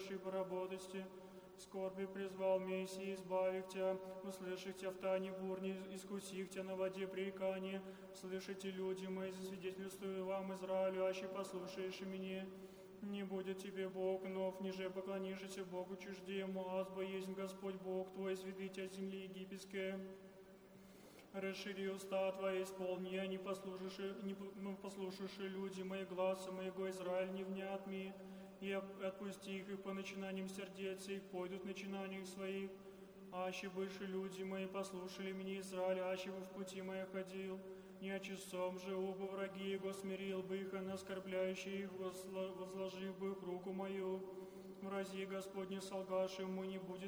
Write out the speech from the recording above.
хороши поработости. Скорби призвал Мессии, избавих тебя, услыших тебя в тайне бурни, искусих тебя на воде пререкания. Слышите, люди мои, засвидетельствую вам, Израилю, аще послушаешь мне. Не будет тебе Бог нов, ниже поклонишься Богу чуждему, азбо есть Господь Бог твой, изведи тебя земли египетской. Расшири уста твои, исполни, не послушаешь люди мои гласа моего, Израиль, не внят ми, и отпусти их по начинаниям сердец их, пойдут начинаниях своих. Аще бывши люди мои послушали меня, Израиль, аще бы в пути моя ходил, не очасом же оба враги его смирил бы их, а на оскорбляющие их возложив бы их руку мою. Мрази Господне солгаши ему не будет